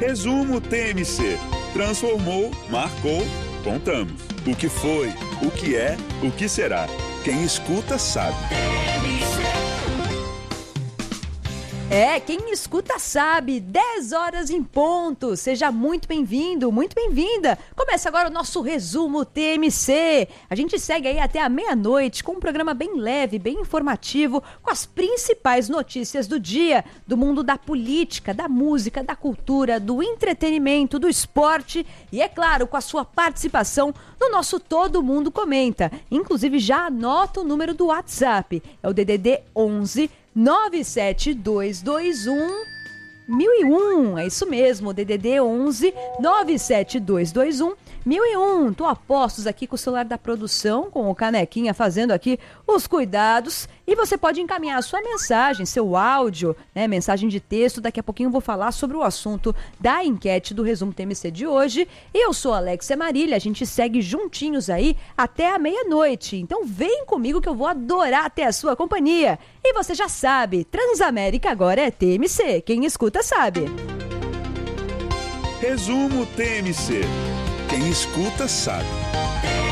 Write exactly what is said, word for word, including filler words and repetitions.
Resumo T M C. Transformou, marcou, contamos. O que foi, o que é, o que será. Quem escuta sabe. É, quem escuta sabe, dez horas em ponto. Seja muito bem-vindo, muito bem-vinda. Começa agora o nosso Resumo T M C. A gente segue aí até a meia-noite com um programa bem leve, bem informativo, com as principais notícias do dia, do mundo da política, da música, da cultura, do entretenimento, do esporte e, é claro, com a sua participação no nosso Todo Mundo Comenta. Inclusive, já anota o número do WhatsApp, é o D D D onze nove sete dois dois um mil e um, é isso mesmo, D D D onze nove sete dois dois um mil e um. Tô a postos aqui com o celular da produção, com o Canequinha fazendo aqui os cuidados, e você pode encaminhar a sua mensagem, seu áudio, né, mensagem de texto. Daqui a pouquinho eu vou falar sobre o assunto da enquete do Resumo T M C de hoje. Eu sou a Alexia Marília, a gente segue juntinhos aí até a meia-noite. Então vem comigo que eu vou adorar ter a sua companhia. E você já sabe, Transamérica agora é T M C, quem escuta sabe. Resumo T M C. Quem escuta sabe.